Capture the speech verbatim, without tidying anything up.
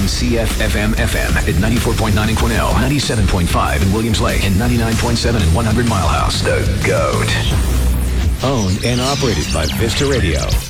on C F F M F M at ninety-four point nine in Cornell, ninety-seven point five in Williams Lake, and ninety-nine point seven in one hundred Mile House. The GOAT. Owned and operated by Vista Radio.